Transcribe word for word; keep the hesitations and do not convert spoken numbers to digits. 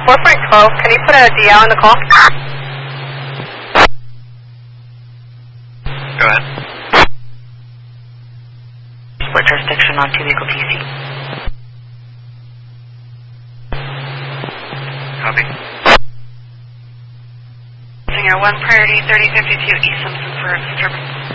four point twelve, can you put a D L in the call? Go ahead. Split jurisdiction on two vehicle T C. Copy. Singer one priority thirty fifty-two East Simpson for disturbance.